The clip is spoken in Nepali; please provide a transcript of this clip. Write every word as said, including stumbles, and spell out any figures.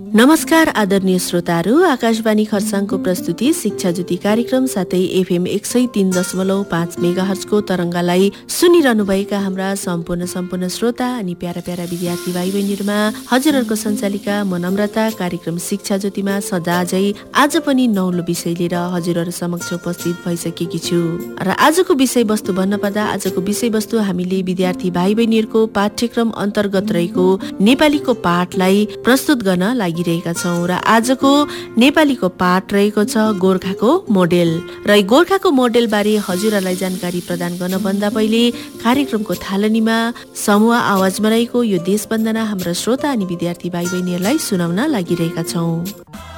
नमस्कार आदरणीय श्रोताहरू, आकाशवाणी खरसाङको प्रस्तुति शिक्षा ज्योति कार्यक्रम साथै एफएम एक सय तीन दशमलव पाँच मेगाहर्जको तरङ्गलाई सुनिरहनुभएका हाम्रा सम्पूर्ण सम्पूर्ण श्रोता अनि प्यारा प्यारा विद्यार्थी भाइ बहिनीहरूमा हजुरहरूको सञ्चालिका म नम्रता कार्यक्रम शिक्षा ज्योतिमा सदाझै आज पनि नौलो विषय लिएर हजुरहरू समक्ष उपस्थित भइसकेकी छु। र आजको विषयवस्तु भन्न पर्दा आजको विषयवस्तु हामीले विद्यार्थी भाइ बहिनीहरूको पाठ्यक्रम अन्तर्गत रहेको नेपालीको पाठलाई प्रस्तुत गर्न लागि रहेका छौं। र आजको नेपालीको पाठ रहेको छ गोर्खाको मोडेल। र गोर्खाको मोडेल बारे हजुरहरूलाई जानकारी प्रदान गर्न भन्दा पहिले कार्यक्रमको थालनीमा समूह आवाजमा रहेको यो देश वन्दना हाम्रा श्रोता अनि विद्यार्थी भाइ बहिनीहरूलाई सुनाउन लागिरहेका छौं।